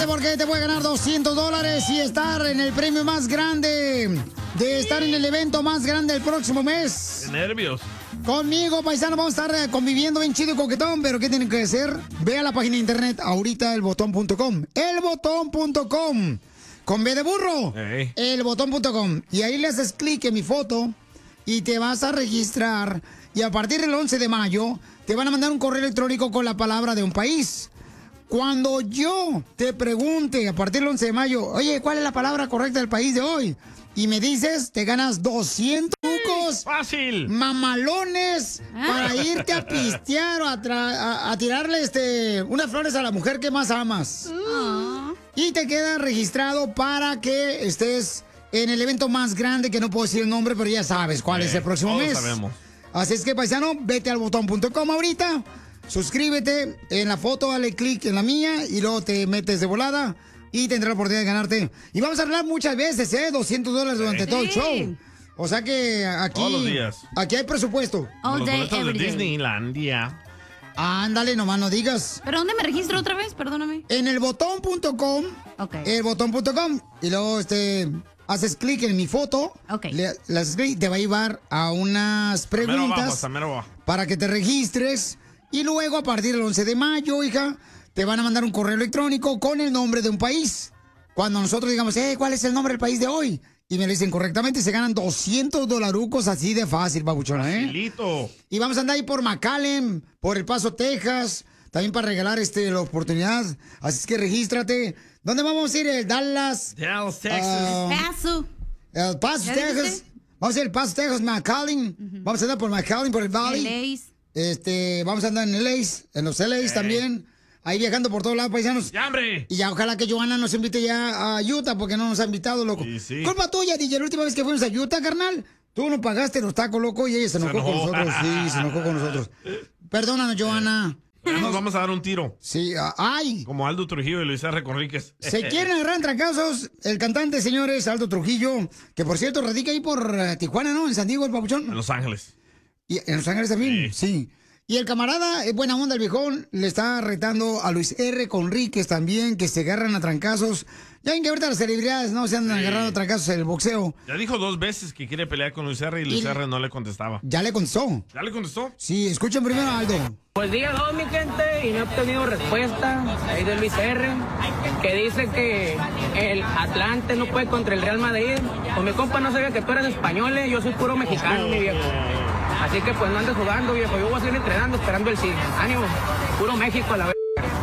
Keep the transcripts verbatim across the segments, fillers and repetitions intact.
Prepárate porque te puede ganar doscientos dólares y estar en el premio más grande de estar en el evento más grande el próximo mes. ¡Qué nervios! Conmigo, paisano, vamos a estar conviviendo bien chido y coquetón, pero ¿qué tienen que hacer? Ve a la página de internet ahorita, el botón punto com. el botón punto com. Con B de burro. Hey. el botón punto com. Y ahí le haces clic en mi foto y te vas a registrar. Y a partir del once de mayo te van a mandar un correo electrónico con la palabra de un país. Cuando yo te pregunte a partir del once de mayo, oye, ¿cuál es la palabra correcta del país de hoy? Y me dices, te ganas doscientos trucos fácil, mamalones para irte a pistear o a, a, a tirarle este, unas flores a la mujer que más amas. Uh. Y te queda registrado para que estés en el evento más grande, que no puedo decir el nombre, pero ya sabes cuál eh, es el próximo mes. Sabemos. Así es que, paisano, vete al botón punto com ahorita, suscríbete en la foto, dale clic en la mía y luego te metes de volada. Y tendrás la oportunidad de ganarte. Y vamos a hablar muchas veces, ¿eh? doscientos dólares durante sí. todo el show. O sea que aquí... Todos los días. Aquí hay presupuesto. All day, every de day. Disneylandia. Ándale, nomás no digas. ¿Pero dónde me registro otra vez? Perdóname. En el botón punto com. Ok. El botón punto com. Y luego, este... haces clic en mi foto. Ok. Le, le haces clic y te va a llevar a unas preguntas. Mero bajo, para que te registres. Y luego, a partir del once de mayo, hija... te van a mandar un correo electrónico con el nombre de un país. Cuando nosotros digamos, eh, ¿cuál es el nombre del país de hoy? Y me lo dicen correctamente, se ganan doscientos dolarucos así de fácil, babuchona, ¿eh? Facilito. Y vamos a andar ahí por McAllen, por El Paso, Texas, también para regalar este, la oportunidad. Así es que regístrate. ¿Dónde vamos a ir? El Dallas. Dallas, Texas. Uh, Paso. El Paso, Texas. Vamos a ir al Paso, Texas, McAllen. Uh-huh. Vamos a andar por McAllen, por el Valley. L A's. Este, vamos a andar en L A's, en los L A's hey. también. Ahí viajando por todos lados, paisanos. ¡Ya, hombre! Y ya, ojalá que Johanna nos invite ya a Utah, porque no nos ha invitado, loco. Sí, sí. Culpa tuya, D J. La última vez que fuimos a Utah, carnal, tú no pagaste los tacos, loco, y ella se enojó, se enojó. con nosotros. Sí, se enojó con nosotros. Perdónanos, Johanna. Nos vamos a dar un tiro. Sí, uh, ¡ay! Como Aldo Trujillo y Luis R. Conríquez. Se quieren agarrar en trancazos el cantante, señores, Aldo Trujillo, que por cierto radica ahí por uh, Tijuana, ¿no? En San Diego, el papuchón. En Los Ángeles. ¿Y en Los Ángeles también? Sí. sí. Y el camarada, es buena onda el viejón, le está retando a Luis R. Conríquez también, que se agarran a trancazos. Ya ven que ahorita las celebridades no se andan sí. agarrando a trancazos en el boxeo. Ya dijo dos veces que quiere pelear con Luis R. y Luis y R. no le contestaba. ¿Ya le contestó? ¿Ya le contestó? Sí, escuchen primero a Aldo. Pues día dos, mi gente, y no he obtenido respuesta ahí de Luis R., que dice que el Atlante no puede contra el Real Madrid. Pues mi compa no sabía que tú eres español, ¿eh? Yo soy puro mexicano, mi viejo. Así que pues no andes jugando, viejo. Yo voy a seguir entrenando, esperando el sí. Ánimo. Puro México a la vez.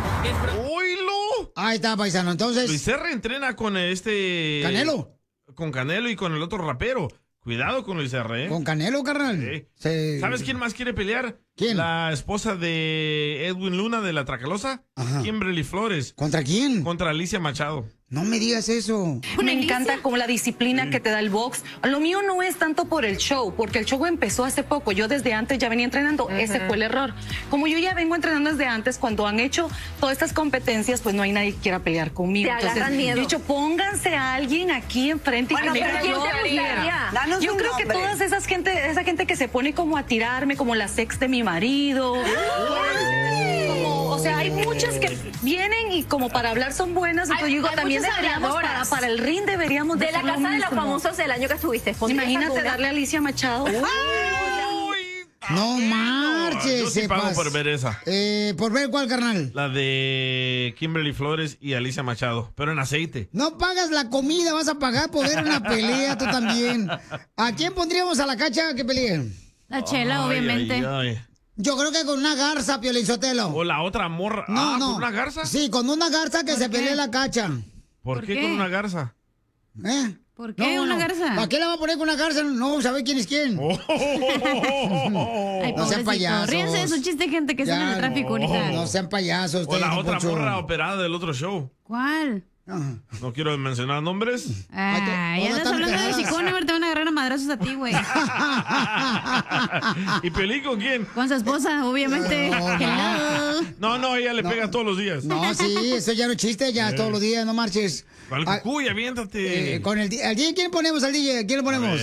¡Oílo! Ahí está, paisano. Entonces... Luis R. entrena con este... Canelo. Con Canelo y con el otro rapero. Cuidado con Luis R., ¿eh? Con Canelo, carnal. Sí. Se... ¿Sabes quién más quiere pelear? ¿Quién? La esposa de Edwin Luna de La Tracalosa. Ajá. Kimberly Flores. ¿Contra quién? Contra Alicia Machado. No me digas eso. Me encanta como la disciplina sí. que te da el box. Lo mío no es tanto por el show, porque el show empezó hace poco. Yo desde antes ya venía entrenando. Uh-huh. Ese fue el error. Como yo ya vengo entrenando desde antes, cuando han hecho todas estas competencias, pues no hay nadie que quiera pelear conmigo. Te agarran miedo. De hecho, pónganse a alguien aquí enfrente bueno, y que me yo quiera. Yo creo nombre. que todas esas gente, esa gente que se pone como a tirarme, como la ex de mi marido. Como, o sea, hay muchas que vienen y como para hablar son buenas. Entonces, yo digo, también deberíamos para, para el ring deberíamos de de la casa de los famosos del año que estuviste. Imagínate darle a Alicia Machado. Uy. No marches. Yo sí pago por ver esa. Eh, ¿Por ver cuál, carnal? La de Kimberly Flores y Alicia Machado, pero en aceite. No pagas la comida, vas a pagar por ver una pelea tú también. ¿A quién pondríamos a la cacha que peleen? La Chela, ay, obviamente. Ay, ay. Yo creo que con una garza, Piolín Sotelo. O la otra morra. No, ah, no. ¿con una garza? Sí, con una garza que se pelee la cacha. ¿Por, ¿Por qué, qué con una garza? ¿Eh? ¿Por qué no, una no. garza? ¿Para qué la va a poner con una garza? No vamos a ver quién es quién. Oh. Ay, no sean payasos. Ríense de su chiste, gente que está en el tráfico ahorita. No sean payasos. O la otra Pocho. morra operada del otro show. ¿Cuál? No quiero mencionar nombres. Ah, ya estás hablando de chicón, a ver, te van a agarrar a madrazos a ti, güey. ¿Y Pelín con quién? Con su esposa, obviamente. No, no, no ella le no. pega todos los días. No, sí, eso ya no es chiste, ya eh. todos los días, no marches. Al cucuy, aviéntate. Eh, con el, el D J, ¿quién ponemos al D J? ¿Quién le ponemos?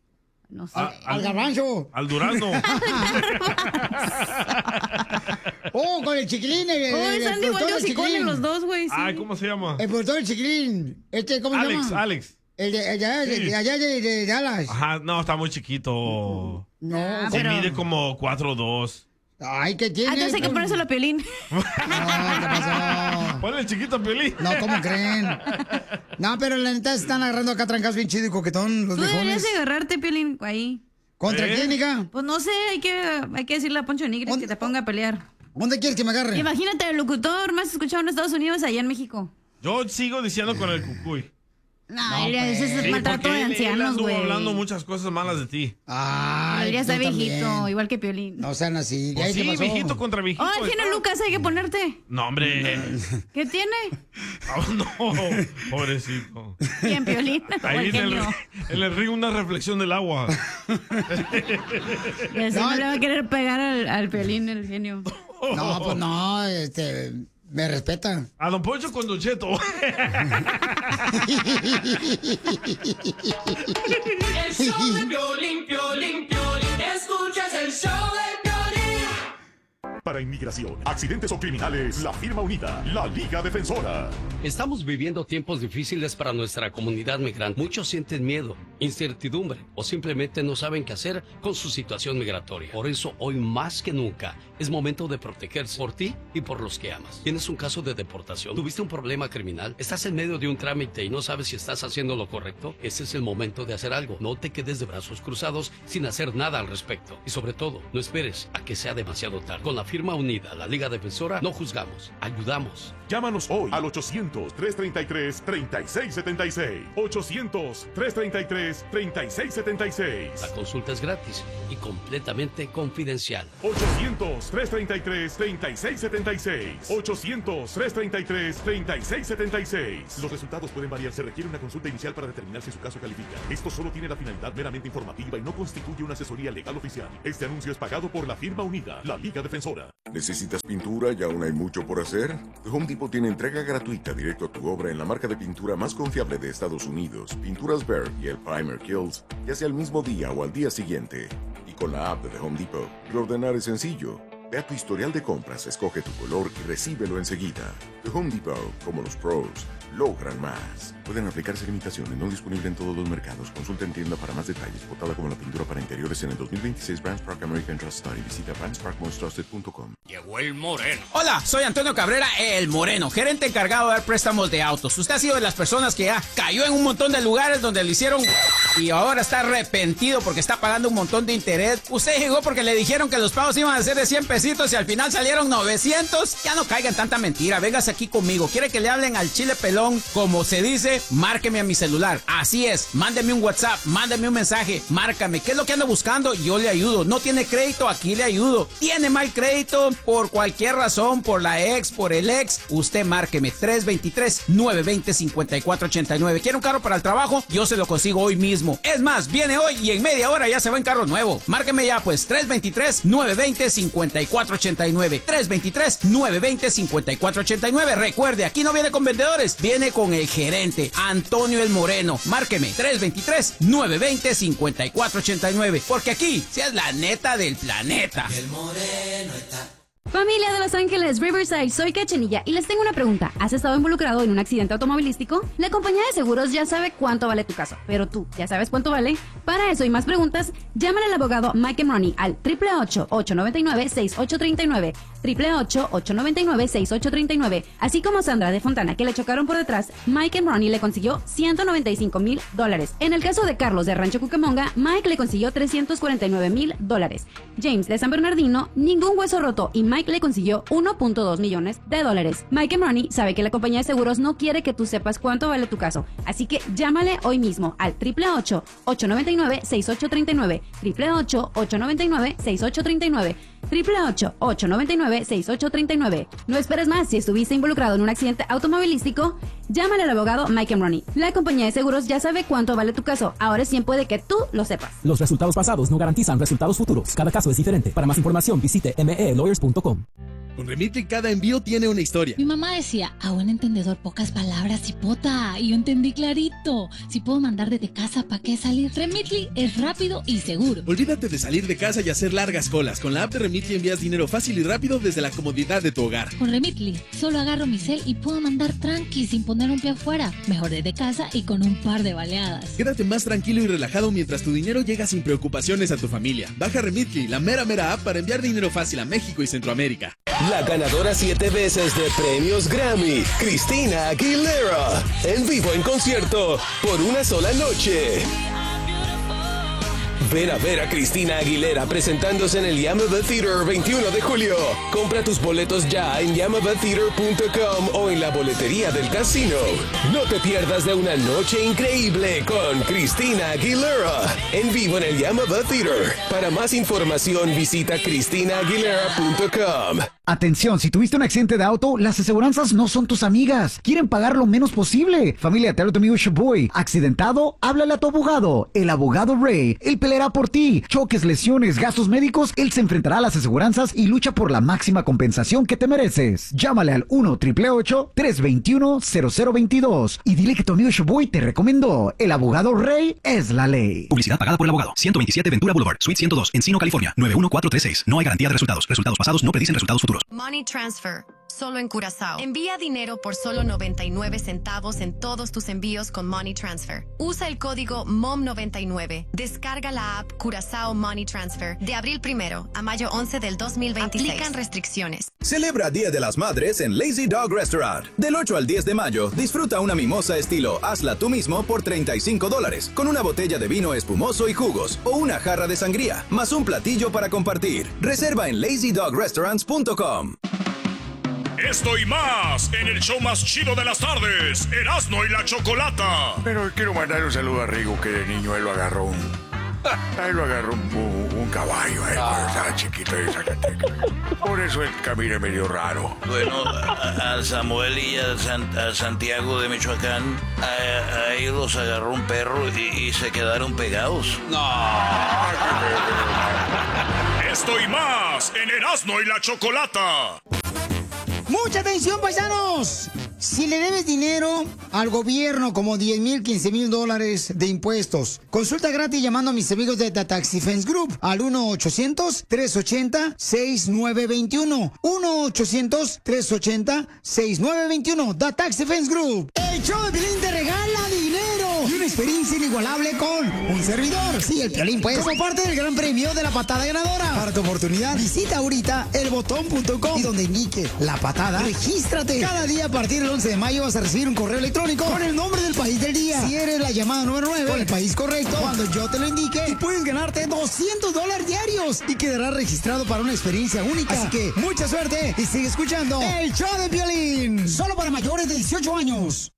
No sé. A, al, al garbanzo. Al durazno. Oh, con el chiquilín. El, Oh, el, están el igual productor de del hocicones chiquilín. los dos, güey. Sí. Ay, ¿cómo se llama? El productor del chiquilín. Este, ¿cómo Alex, se llama? Alex. El de allá, de, Sí. de, allá de, de Dallas. Ajá, no, está muy chiquito. No, Ah, Sí, pero- mide como cuatro dos. Ay, ¿qué tiene? Ah, entonces hay que ponérselo a Piolín. No, ¿qué pasó? Ponle el chiquito a Piolín. No, ¿cómo creen? No, pero la neta se están agarrando acá trancas bien chido y coquetón los Tú deberías viejones. agarrarte, Piolín, ahí. ¿Contra ¿Eh? quién, hija? Pues no sé, hay que, hay que decirle a Poncho Nigris ¿Dónde- que te ponga a pelear. ¿Dónde quieres que me agarre? Imagínate, el locutor más escuchado en Estados Unidos, allá en México. Yo sigo diciendo con el cucuy. No, No, él- ese es pues. el Sí, maltrato porque de él- él ancianos, anduvo güey. hablando muchas cosas malas de ti. Ay, Él ya está tú viejito, también. igual que Piolín. No sean así. Pues ¿Ahí qué sí, pasó? viejito contra viejito. Oh, tiene está. Lucas, hay que ponerte. No, hombre. ¿Qué tiene? Oh, no, pobrecito. Bien, Piolín. o Ahí el en el, genio. en el río una reflexión del agua. Y así No, no le va a querer pegar al, al Piolín, el genio. No, pues no, este, me respeta. A Don Poncho con Don Cheto. El show de Piolín, Piolín, Piolín. Escuchas el show de Piolín. Para inmigración, accidentes o criminales, la firma unida, la Liga Defensora. Estamos viviendo tiempos difíciles para nuestra comunidad migrante. Muchos sienten miedo, incertidumbre o simplemente no saben qué hacer con su situación migratoria. Por eso, hoy más que nunca, es momento de protegerse por ti y por los que amas. ¿Tienes un caso de deportación? ¿Tuviste un problema criminal? ¿Estás en medio de un trámite y no sabes si estás haciendo lo correcto? Ese es el momento de hacer algo. No te quedes de brazos cruzados sin hacer nada al respecto. Y sobre todo, no esperes a que sea demasiado tarde. Con la firma unida, la Liga Defensora, no juzgamos, ayudamos. Llámanos hoy al ochocientos, tres treinta y tres, treinta y seis setenta y seis. ochocientos, tres treinta y tres, treinta y seis setenta y seis. La consulta es gratis y completamente confidencial. ochocientos, tres treinta y tres, treinta y seis setenta y seis. ochocientos, tres treinta y tres, treinta y seis setenta y seis. Los resultados pueden variar. Se requiere una consulta inicial para determinar si su caso califica. Esto solo tiene la finalidad meramente informativa y no constituye una asesoría legal oficial. Este anuncio es pagado por la firma unida, la Liga Defensora. ¿Necesitas pintura y aún hay mucho por hacer? Home Depot tiene entrega gratuita directo a tu obra en la marca de pintura más confiable de Estados Unidos, Pinturas Berg y el Primer Kills, ya sea el mismo día o al día siguiente. Y con la app de The Home Depot, reordenar es sencillo. Ve a tu historial de compras, escoge tu color y recíbelo enseguida. The Home Depot, como los pros, logran más. Pueden aplicarse limitaciones, no disponible en todos los mercados. Consulta en tienda para más detalles. Votada como la pintura para interiores en el dos mil veintiséis Brands Park American Trust Study. Visita brands park most trusted punto com. Llegó el Moreno. Hola, soy Antonio Cabrera, el Moreno, gerente encargado de dar préstamos de autos. Usted ha sido de las personas que ya cayó en un montón de lugares donde le hicieron y ahora está arrepentido porque está pagando un montón de interés. Usted llegó porque le dijeron que los pagos iban a ser de cien pesitos y al final salieron novecientos. Ya no caigan tanta mentira, véngase aquí conmigo. ¿Quiere que le hablen al chile pelón? Como se dice, márqueme a mi celular. Así es, mándeme un WhatsApp, mándeme un mensaje, márcame. ¿Qué es lo que ando buscando? Yo le ayudo. ¿No tiene crédito? Aquí le ayudo. ¿Tiene mal crédito? Por cualquier razón, por la ex, por el ex, usted márqueme. tres dos tres, nueve dos cero, cinco cuatro ocho nueve. ¿Quiere un carro para el trabajo? Yo se lo consigo hoy mismo. Es más, viene hoy y en media hora ya se va en carro nuevo. Márqueme ya pues, tres dos tres, nueve dos cero, cinco cuatro ocho nueve. tres dos tres, nueve dos cero, cinco cuatro ocho nueve. Recuerde, aquí no viene con vendedores, viene con el gerente, Antonio el Moreno. Márqueme, tres dos tres, nueve dos cero, cinco cuatro ocho nueve. Porque aquí, si es la neta del planeta. El Moreno está... Familia de Los Ángeles, Riverside, soy Cachanilla y les tengo una pregunta. ¿Has estado involucrado en un accidente automovilístico? La compañía de seguros ya sabe cuánto vale tu caso, pero tú, ¿ya sabes cuánto vale? Para eso y más preguntas, llámale al abogado Mike Money al ocho ocho ocho, ocho nueve nueve, seis ocho tres nueve, ocho ocho ocho, ocho nueve nueve, seis ocho tres nueve. Así como Sandra de Fontana, que le chocaron por detrás, Mike Money le consiguió ciento noventa y cinco mil dólares. En el caso de Carlos de Rancho Cucamonga, Mike le consiguió trescientos cuarenta y nueve mil dólares. James de San Bernardino, ningún hueso roto y Mike le consiguió uno punto dos millones de dólares. Mike Money sabe que la compañía de seguros no quiere que tú sepas cuánto vale tu caso, así que llámale hoy mismo al ocho ocho ocho, ocho nueve nueve, seis ocho tres nueve, ocho ocho ocho, ocho nueve nueve, seis ocho tres nueve, ocho ocho ocho, ocho nueve nueve, seis ocho tres nueve. No esperes más, si estuviste involucrado en un accidente automovilístico, llámale al abogado Mike Money. La compañía de seguros ya sabe cuánto vale tu caso, ahora es tiempo de que tú lo sepas. Los resultados pasados no garantizan resultados futuros. Cada caso es diferente. Para más información visite m e lawyers punto com. Con Remitly cada envío tiene una historia. Mi mamá decía, a buen entendedor pocas palabras, hipota. Y yo entendí clarito. Si puedo mandar desde casa, ¿para qué salir? Remitly es rápido y seguro. Olvídate de salir de casa y hacer largas colas. Con la app de Remitly envías dinero fácil y rápido desde la comodidad de tu hogar. Con Remitly, solo agarro mi cel y puedo mandar tranqui sin poner un pie afuera. Mejor desde casa y con un par de baleadas. Quédate más tranquilo y relajado mientras tu dinero llega sin preocupaciones a tu familia. Baja Remitly, la mera mera app para enviar dinero fácil a México y Centroamérica. La ganadora siete veces de premios Grammy, Christina Aguilera, en vivo en concierto por una sola noche. Ven a ver a Christina Aguilera presentándose en el Yamava Theater veintiuno de julio. Compra tus boletos ya en yamava theater punto com o en la boletería del casino. No te pierdas de una noche increíble con Christina Aguilera en vivo en el Yamava Theater. Para más información visita christina aguilera punto com. Atención, si tuviste un accidente de auto, las aseguranzas no son tus amigas. Quieren pagar lo menos posible. Familia, te habla tu amigo Shaboy. ¿Accidentado? Háblale a tu abogado. El abogado Ray. Él peleará por ti. Choques, lesiones, gastos médicos. Él se enfrentará a las aseguranzas y lucha por la máxima compensación que te mereces. Llámale al uno, ocho ocho ocho, tres dos uno, cero cero dos dos y dile que tu amigo Shaboy te recomendó. El abogado Ray es la ley. Publicidad pagada por el abogado. ciento veintisiete Ventura Boulevard, Suite ciento dos, Encino, California, nueve uno cuatro tres seis. No hay garantía de resultados. Resultados pasados no predicen resultados futuros. Money Transfer, solo en Curazao. Envía dinero por solo noventa y nueve centavos en todos tus envíos con Money Transfer. Usa el código M O M noventa y nueve. Descarga la app Curazao Money Transfer de abril primero a mayo once del dos mil veintiséis. Aplican restricciones. Celebra Día de las Madres en Lazy Dog Restaurant. Del ocho al diez de mayo, disfruta una mimosa estilo hazla tú mismo por treinta y cinco dólares, con una botella de vino espumoso y jugos, o una jarra de sangría, más un platillo para compartir. Reserva en lazy dog restaurants punto com. Esto y más en el show más chido de las tardes, Erasmo y la Chocolata. Pero quiero mandar un saludo a Rigo, que de niño él lo agarró un... Él lo agarró un, un, un caballo, él, cuando estaba chiquito de Zacatecas. Por eso él camina medio raro. Bueno, a, a Samuel y a, San, a Santiago de Michoacán, a, a ellos los agarró un perro y, y se quedaron pegados. No. Esto y más en Erasmo y la Chocolata. ¡Mucha atención, paisanos! Si le debes dinero al gobierno, como diez mil, quince mil dólares de impuestos, consulta gratis llamando a mis amigos de The Tax Defense Group al uno ochocientos, tres ochenta, sesenta y nueve veintiuno. uno ochocientos, tres ochenta, sesenta y nueve veintiuno. The Tax Defense Group. El show de Piolín te regala dinero y una experiencia inigualable con un servidor. Sí, el Piolín, pues. Como parte del gran premio de la patada ganadora. Para tu oportunidad, visita ahorita el botón punto com y donde indique la patada, regístrate. Cada día a partir del once de mayo vas a recibir un correo electrónico con el nombre del país del día. Si eres la llamada número nueve con el país correcto, cuando yo te lo indique, y puedes ganarte doscientos dólares diarios y quedarás registrado para una experiencia única. Así que mucha suerte y sigue escuchando el show de Piolín, solo para mayores de dieciocho años.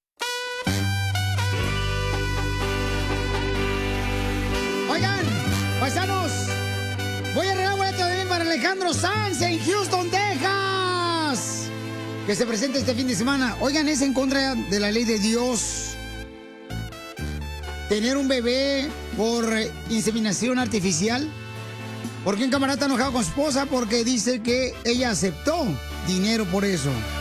Oigan, paisanos, voy a arreglar boleto de bien para Alejandro Sanz en Houston, Texas, que se presenta este fin de semana. Oigan, es en contra de la ley de Dios tener un bebé por inseminación artificial. Porque un camarada está enojado con su esposa porque dice que ella aceptó dinero por eso.